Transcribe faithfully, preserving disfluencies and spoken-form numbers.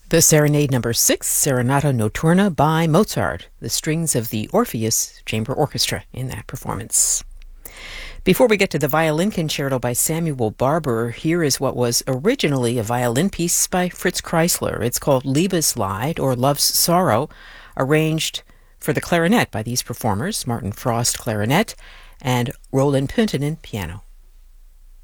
The Serenade Number Six, Serenata Notturna by Mozart, the strings of the Orpheus Chamber Orchestra in that performance. Before we get to the violin concerto by Samuel Barber, here is what was originally a violin piece by Fritz Kreisler. It's called Liebeslied, or Love's Sorrow, arranged for the clarinet by these performers, Martin Frost, clarinet, and Roland Pünttinen, piano.